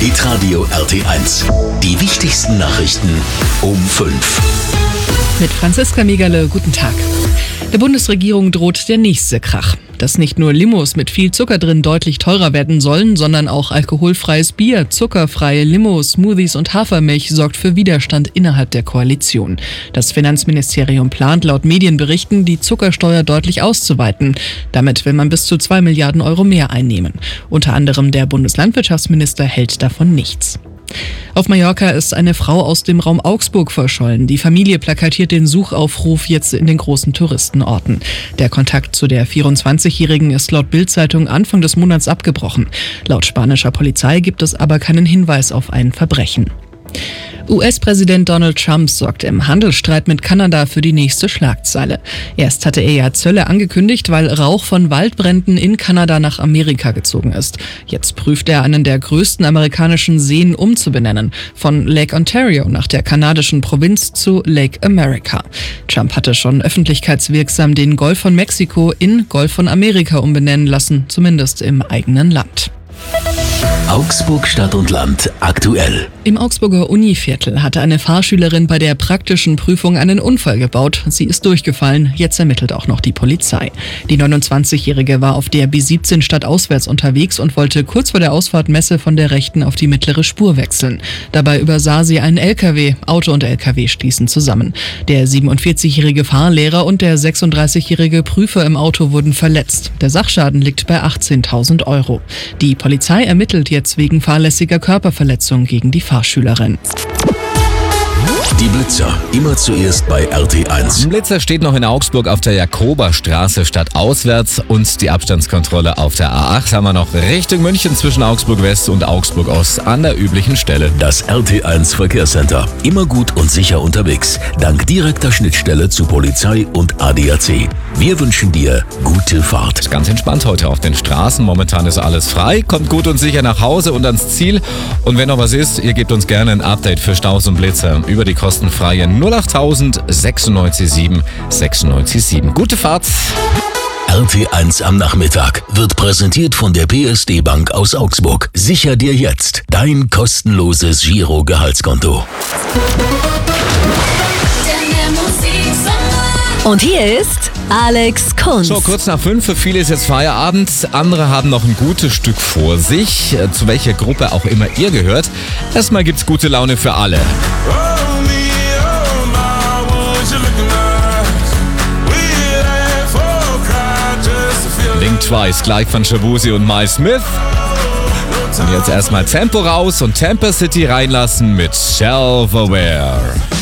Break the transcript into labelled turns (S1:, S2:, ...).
S1: Hitradio RT1. Die wichtigsten Nachrichten um 5.
S2: Mit Franziska Megerle, guten Tag. Der Bundesregierung droht der nächste Krach. Dass nicht nur Limos mit viel Zucker drin deutlich teurer werden sollen, sondern auch alkoholfreies Bier, zuckerfreie Limos, Smoothies und Hafermilch sorgt für Widerstand innerhalb der Koalition. Das Finanzministerium plant laut Medienberichten, die Zuckersteuer deutlich auszuweiten. Damit will man bis zu 2 Milliarden Euro mehr einnehmen. Unter anderem der Bundeslandwirtschaftsminister hält davon nichts. Auf Mallorca ist eine Frau aus dem Raum Augsburg verschollen. Die Familie plakatiert den Suchaufruf jetzt in den großen Touristenorten. Der Kontakt zu der 24-Jährigen ist laut Bild-Zeitung Anfang des Monats abgebrochen. Laut spanischer Polizei gibt es aber keinen Hinweis auf ein Verbrechen. US-Präsident Donald Trump sorgt im Handelsstreit mit Kanada für die nächste Schlagzeile. Erst hatte er ja Zölle angekündigt, weil Rauch von Waldbränden in Kanada nach Amerika gezogen ist. Jetzt prüft er, einen der größten amerikanischen Seen umzubenennen. Von Lake Ontario nach der kanadischen Provinz zu Lake America. Trump hatte schon öffentlichkeitswirksam den Golf von Mexiko in Golf von Amerika umbenennen lassen, zumindest im eigenen Land.
S1: Augsburg Stadt und Land aktuell.
S2: Im Augsburger Univiertel hatte eine Fahrschülerin bei der praktischen Prüfung einen Unfall gebaut. Sie ist durchgefallen, jetzt ermittelt auch noch die Polizei. Die 29-Jährige war auf der B17 stadtauswärts unterwegs und wollte kurz vor der Ausfahrt Messe von der rechten auf die mittlere Spur wechseln. Dabei übersah sie einen LKW. Auto und LKW stießen zusammen. Der 47-jährige Fahrlehrer und der 36-jährige Prüfer im Auto wurden verletzt. Der Sachschaden liegt bei 18.000 Euro. Die Polizei ermittelt jetzt wegen fahrlässiger Körperverletzung gegen die Fahrschülerin.
S1: Die Blitzer, immer zuerst bei RT1.
S3: Ein Blitzer steht noch in Augsburg auf der Jakoberstraße stadtauswärts und die Abstandskontrolle auf der A8 haben wir noch Richtung München zwischen Augsburg West und Augsburg Ost an der üblichen Stelle.
S1: Das RT1 Verkehrscenter. Immer gut und sicher unterwegs. Dank direkter Schnittstelle zu Polizei und ADAC. Wir wünschen dir gute Fahrt.
S3: Ist ganz entspannt heute auf den Straßen. Momentan ist alles frei. Kommt gut und sicher nach Hause und ans Ziel. Und wenn noch was ist, ihr gebt uns gerne ein Update für Staus und Blitzer über die kostenfreie 08000 96 7 96 7. Gute Fahrt!
S1: RT1 am Nachmittag wird präsentiert von der PSD Bank aus Augsburg. Sicher dir jetzt dein kostenloses Giro-Gehaltskonto.
S4: Und hier ist Alex Kunz.
S3: So, kurz nach 5, für viele ist jetzt Feierabend. Andere haben noch ein gutes Stück vor sich. Zu welcher Gruppe auch immer ihr gehört. Erstmal gibt's gute Laune für alle. Blink Twice, gleich von Shabuzi und Mai Smith. Und jetzt erstmal Tempo raus und Tampa City reinlassen mit Self-Aware.